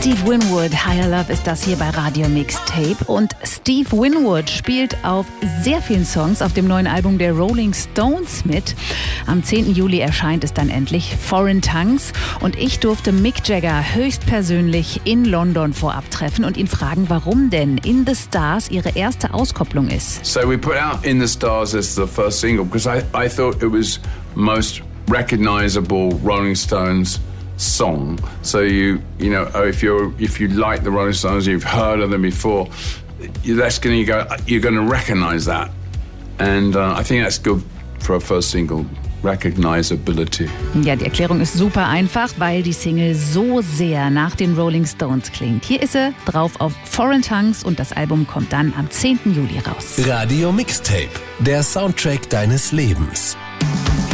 Steve Winwood, Higher Love ist das hier bei Radio Mixtape. Und Steve Winwood spielt auf sehr vielen Songs auf dem neuen Album der Rolling Stones mit. Am 10. Juli erscheint es dann endlich, Foreign Tongues. Und ich durfte Mick Jagger höchstpersönlich in London vorab treffen und ihn fragen, warum denn In the Stars ihre erste Auskopplung ist. So we put out In the Stars as the first single because I thought it was most recognizable Rolling Stones song. So you know if you like the Rolling Stones, you've heard of them before, you're going to recognize that, and I think that's good for a first single. Recognizability. Ja, die Erklärung ist super einfach, weil die Single so sehr nach den Rolling Stones klingt. Hier ist sie drauf auf Foreign Tongues und das Album kommt dann am 10. Juli raus. Radio Mixtape, der Soundtrack deines Lebens.